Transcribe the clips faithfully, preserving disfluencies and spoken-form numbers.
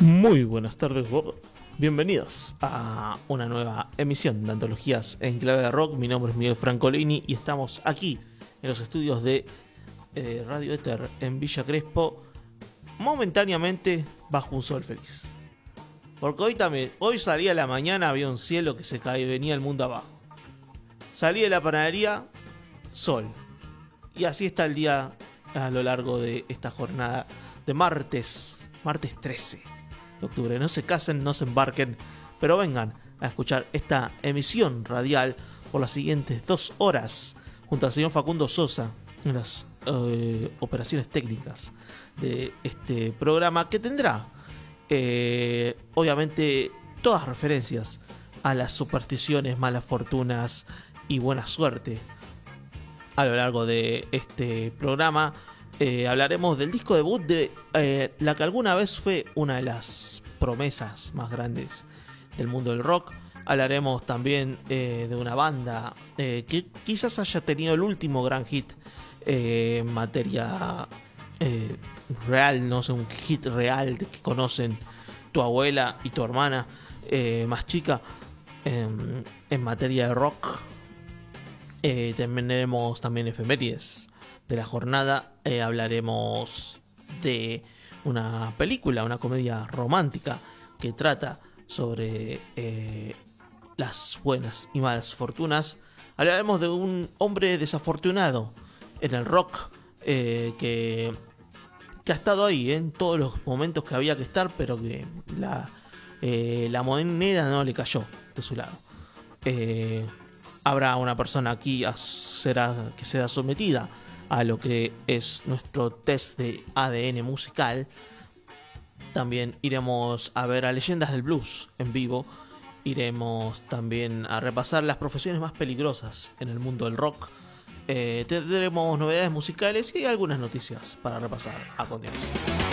Muy buenas tardes, bienvenidos a una nueva emisión de Antologías en Clave de Rock. Mi nombre es Miguel Francolini y estamos aquí en los estudios de eh, Radio Éter en Villa Crespo, momentáneamente bajo un sol feliz. Porque hoy también, hoy salí a la mañana, había un cielo que se caía y venía el mundo abajo. Salí de la panadería, sol. Y así está el día a lo largo de esta jornada de martes, martes trece de octubre. No se casen, no se embarquen, pero vengan a escuchar esta emisión radial por las siguientes dos horas junto al señor Facundo Sosa en las eh, operaciones técnicas de este programa, que tendrá eh, obviamente todas referencias a las supersticiones, malas fortunas y buena suerte. A lo largo de este programa eh, hablaremos del disco debut de eh, la que alguna vez fue una de las promesas más grandes del mundo del rock. Hablaremos también eh, de una banda eh, que quizás haya tenido el último gran hit eh, en materia eh, real, no sé, un hit real que conocen tu abuela y tu hermana eh, más chica en, en materia de rock. Eh, tendremos también efemérides de la jornada. Eh, hablaremos de una película, una comedia romántica que trata sobre eh, las buenas y malas fortunas. Hablaremos de un hombre desafortunado en el rock eh, que, que ha estado ahí eh, en todos los momentos que había que estar, pero que la, eh, la moneda no le cayó de su lado. Eh, Habrá una persona aquí a será, que será sometida a lo que es nuestro test de A D N musical. También iremos a ver a Leyendas del Blues en vivo. Iremos también a repasar las profesiones más peligrosas en el mundo del rock. Eh, tendremos novedades musicales y algunas noticias para repasar a continuación.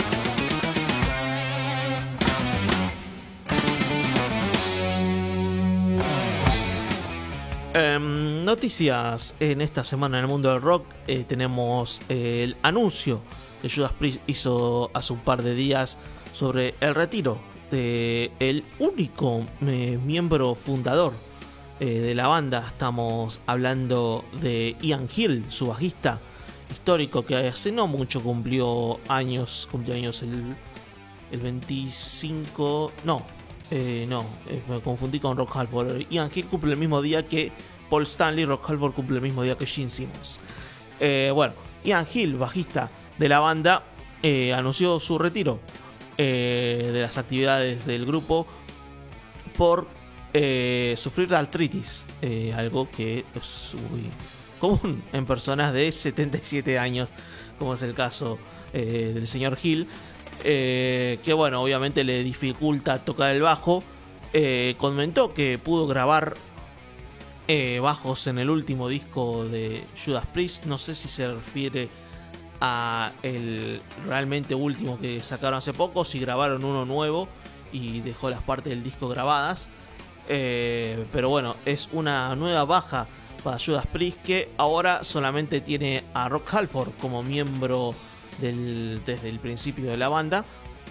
Eh, noticias en esta semana en el mundo del rock. Eh, tenemos eh, el anuncio que Judas Priest hizo hace un par de días sobre el retiro de el único eh, miembro fundador eh, de la banda. Estamos hablando de Ian Hill, su bajista histórico, que hace no mucho cumplió años, cumplió años el, el veinticinco, no, Eh, no, eh, me confundí con Rock Halford. Ian Hill cumple el mismo día que Paul Stanley. Rock Halford cumple el mismo día que Gene Simmons. Eh, bueno, Ian Hill, bajista de la banda, eh, anunció su retiro eh, de las actividades del grupo por eh, sufrir de artritis, eh, algo que es muy común en personas de setenta y siete años, como es el caso eh, del señor Hill. Eh, que bueno, obviamente le dificulta tocar el bajo. Eh, comentó que pudo grabar eh, bajos en el último disco de Judas Priest. No sé si se refiere a el realmente último que sacaron hace poco, si grabaron uno nuevo y dejó las partes del disco grabadas. Eh, pero bueno, es una nueva baja para Judas Priest, que ahora solamente tiene a Rock Halford como miembro Del, desde el principio de la banda,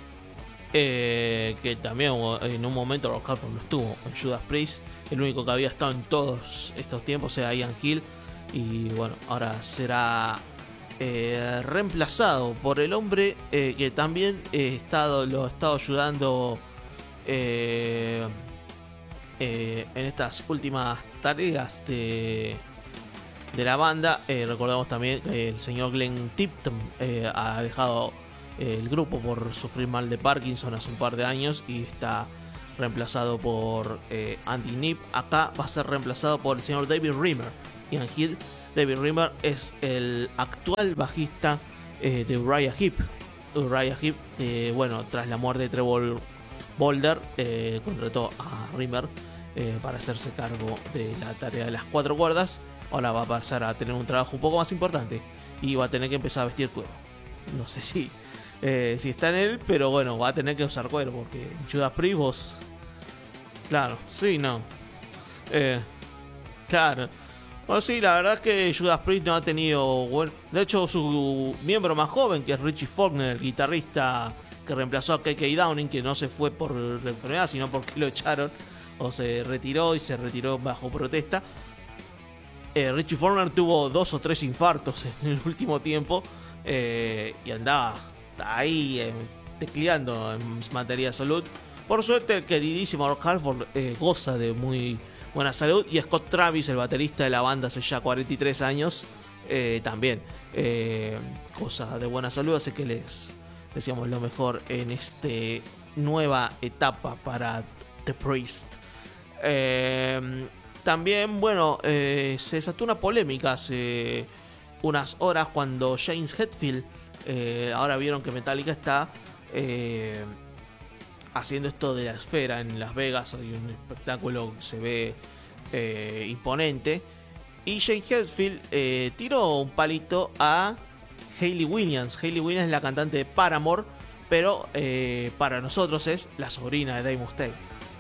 eh, que también en un momento Rock Halford no estuvo en Judas Priest. El único que había estado en todos estos tiempos era Ian Hill, y bueno, ahora será eh, reemplazado por el hombre eh, que también eh, estado, lo ha estado ayudando eh, eh, en estas últimas tareas de de la banda. Eh, recordamos también que el señor Glenn Tipton eh, ha dejado eh, el grupo por sufrir mal de Parkinson hace un par de años y está reemplazado por eh, Andy Knipp. Acá va a ser reemplazado por el señor David Rimmer. Ian Hill, David Rimmer es el actual bajista eh, de Uriah Heep. Uriah Heep, eh, bueno, tras la muerte de Trevor Bolder, eh, contrató a Rimmer eh, para hacerse cargo de la tarea de las cuatro cuerdas. Ahora va a pasar a tener un trabajo un poco más importante y va a tener que empezar a vestir cuero. No sé si, eh, si está en él, pero bueno, va a tener que usar cuero porque Judas Priest, vos... Claro, sí, no. Eh, claro. Bueno, sí, la verdad es que Judas Priest no ha tenido... Bueno, de hecho, su miembro más joven, que es Richie Faulkner, el guitarrista que reemplazó a K K Downing, que no se fue por enfermedad, sino porque lo echaron o se retiró y se retiró bajo protesta. Eh, Richie Foreman tuvo dos o tres infartos en el último tiempo eh, y andaba ahí eh, tecleando en materia de salud. Por suerte, el queridísimo Rob Halford eh, goza de muy buena salud, y Scott Travis, el baterista de la banda hace ya cuarenta y tres años, eh, también eh, goza de buena salud, así que les deseamos lo mejor en esta nueva etapa para The Priest. Eh, también, bueno, eh, se desató una polémica hace unas horas cuando James Hetfield, eh, ahora vieron que Metallica está eh, haciendo esto de la esfera en Las Vegas, hay un espectáculo que se ve eh, imponente, y James Hetfield eh, tiró un palito a Hayley Williams. Hayley Williams es la cantante de Paramore, pero eh, para nosotros es la sobrina de Dave Mustaine.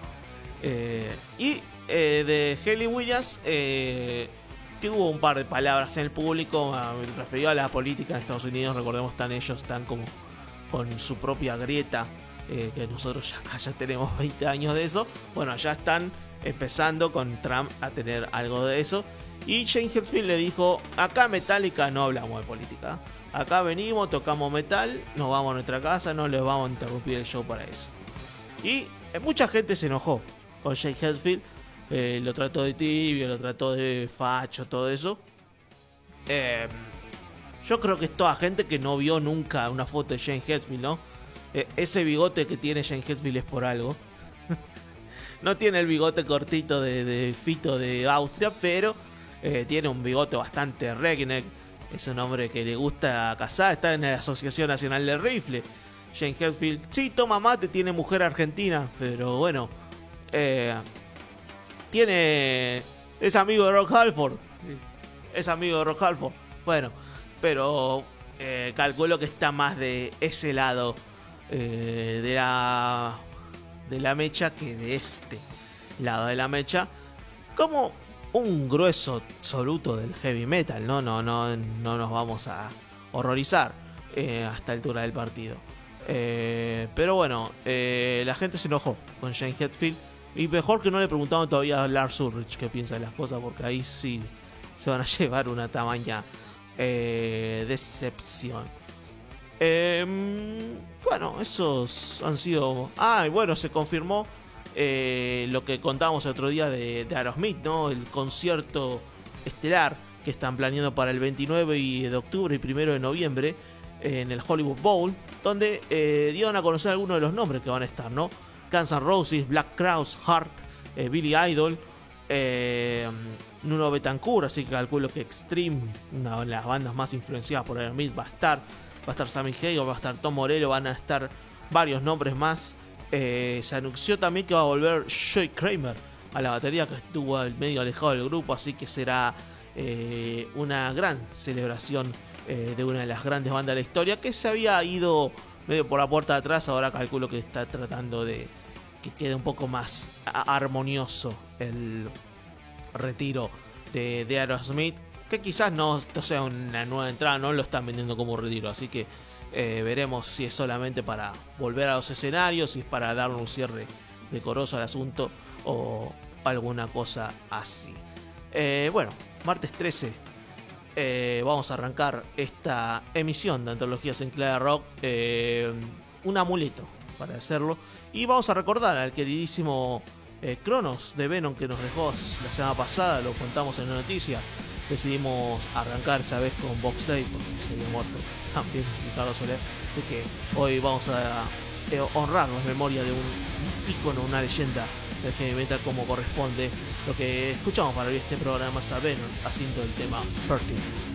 Eh, y eh, de Hayley Williams eh, tuvo un par de palabras en el público, uh, referido a la política en Estados Unidos. Recordemos, están ellos, están como con su propia grieta, eh, que nosotros ya acá ya tenemos veinte años de eso. Bueno, ya están empezando con Trump a tener algo de eso. Y James Hetfield le dijo: acá Metallica no hablamos de política, acá venimos, tocamos metal, nos vamos a nuestra casa, no les vamos a interrumpir el show para eso. Y eh, mucha gente se enojó con James Hetfield, eh, lo trató de tibio, lo trató de facho, todo eso. Eh, yo creo que es toda gente que no vio nunca una foto de James Hetfield, ¿no? Eh, ese bigote que tiene James Hetfield es por algo. No tiene el bigote cortito de, de Fito de Austria, pero eh, tiene un bigote bastante redneck. Es un hombre que le gusta cazar, está en la Asociación Nacional del Rifle. James Hetfield, sí, toma mate, tiene mujer argentina, pero bueno, eh, tiene es amigo de Rob Halford, es amigo de Rob Halford. Bueno, pero eh, calculo que está más de ese lado eh, de la de la mecha que de este lado de la mecha, como un grueso absoluto del heavy metal, no, no, no, no nos vamos a horrorizar eh, a esta altura del partido. Eh, pero bueno, eh, la gente se enojó con James Hetfield, y mejor que no le preguntaban todavía a Lars Ulrich qué piensa de las cosas, porque ahí sí se van a llevar una tamaña eh, decepción. Eh, bueno, esos han sido... Ah, y bueno, se confirmó eh, lo que contábamos el otro día de, de Aerosmith, ¿no? El concierto estelar que están planeando para el veintinueve de octubre y primero de noviembre en el Hollywood Bowl, donde eh, dieron a conocer algunos de los nombres que van a estar, ¿no? Guns N' Roses, Black Crowes, Heart, eh, Billy Idol, eh, Nuno Betancourt, así que calculo que Extreme, una de las bandas más influenciadas por Aerosmith, va a estar. Va a estar Sammy Hagar, va a estar Tom Morello, van a estar varios nombres más. Eh, se anunció también que va a volver Joey Kramer a la batería, que estuvo medio alejado del grupo, así que será eh, una gran celebración eh, de una de las grandes bandas de la historia, que se había ido medio por la puerta de atrás. Ahora calculo que está tratando de que quede un poco más armonioso el retiro de, de Aerosmith, que quizás no, no sea una nueva entrada, no lo están vendiendo como retiro, así que eh, veremos si es solamente para volver a los escenarios, si es para darle un cierre decoroso al asunto o alguna cosa así. Eh, bueno, martes trece, eh, vamos a arrancar esta emisión de Antologías en Clave Rock, eh, un amuleto para hacerlo, y vamos a recordar al queridísimo eh, Cronos de Venom, que nos dejó la semana pasada, lo contamos en la noticia. Decidimos arrancar esa vez con Box Day porque se había muerto también Ricardo Soler, así que hoy vamos a eh, honrar la memoria de un ícono, una leyenda del heavy metal como corresponde. Lo que escuchamos para ver este programa es a Venom haciendo el tema thirteen.